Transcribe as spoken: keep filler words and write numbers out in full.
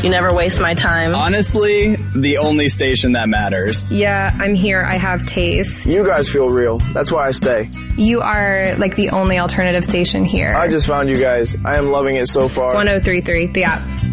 You never waste my time. Honestly, the only station that matters. Yeah, I'm here. I have taste. You guys feel real. That's why I stay. You are like the only alternative station here. I just found you guys. I am loving it so far. one oh three point three, the app.